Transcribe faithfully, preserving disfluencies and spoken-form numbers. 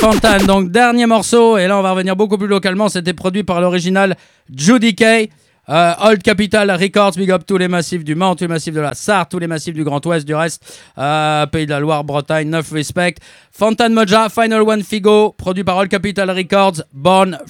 Fontaine, donc dernier morceau, et là on va revenir beaucoup plus localement, c'était produit par l'original Judy Kay, euh, Old Capital Records, big up tous les massifs du Mans, tous les massifs de la Sarthe, tous les massifs du Grand Ouest, du reste, euh, Pays de la Loire, Bretagne, neuf respect. Fontaine Moja, Final One Figo, produit par Old Capital Records, Born